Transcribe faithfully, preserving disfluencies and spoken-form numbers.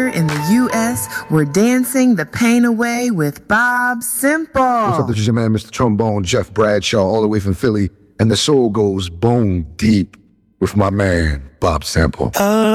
in the U S, we're dancing the pain away with Bob Simple. What's up, this is your man, Mister Trombone, Jeff Bradshaw, all the way from Philly. And the soul goes bone deep with my man, Bob Simple. Uh